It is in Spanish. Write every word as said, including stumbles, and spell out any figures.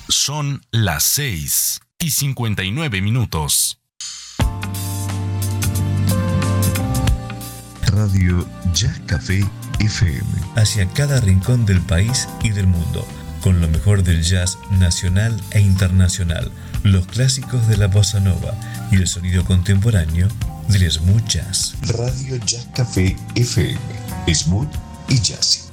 Son las seis y cincuenta y nueve minutos. Radio Jazz Café F M. Hacia cada rincón del país y del mundo, con lo mejor del jazz nacional e internacional, los clásicos de la bossa nova y el sonido contemporáneo del smooth jazz. Radio Jazz Café F M. Smooth y jazz.